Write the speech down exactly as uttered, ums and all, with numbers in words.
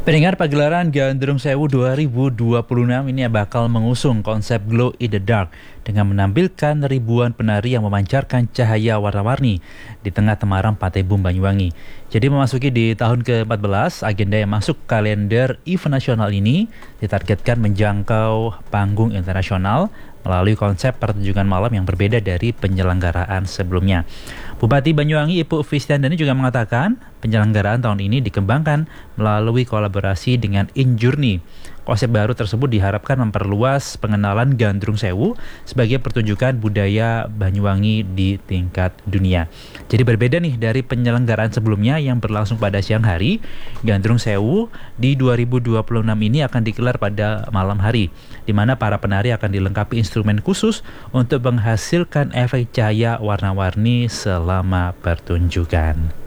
Pendengar, pagelaran Gandrung Sewu dua ribu dua puluh enam ini bakal mengusung konsep Glow in the Dark dengan menampilkan ribuan penari yang memancarkan cahaya warna-warni di tengah temaram Pantai Bum Banyuwangi. Jadi memasuki di tahun ke empat belas, agenda yang masuk kalender event nasional ini ditargetkan menjangkau panggung internasional melalui konsep pertunjukan malam yang berbeda dari penyelenggaraan sebelumnya. Bupati Banyuwangi Ibu Fistiandani juga mengatakan penyelenggaraan tahun ini dikembangkan melalui kolaborasi dengan Injourney. Konsep baru tersebut diharapkan memperluas pengenalan Gandrung Sewu sebagai pertunjukan budaya Banyuwangi di tingkat dunia. Jadi berbeda nih dari penyelenggaraan sebelumnya yang berlangsung pada siang hari, Gandrung Sewu di dua ribu dua puluh enam ini akan digelar pada malam hari, di mana para penari akan dilengkapi instrumen khusus untuk menghasilkan efek cahaya warna-warni selama pertunjukan.